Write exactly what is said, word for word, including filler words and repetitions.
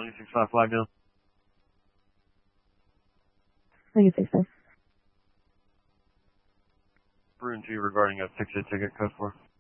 twenty-six five flag down. twenty-six five. Bruin two regarding a ticket ticket code four.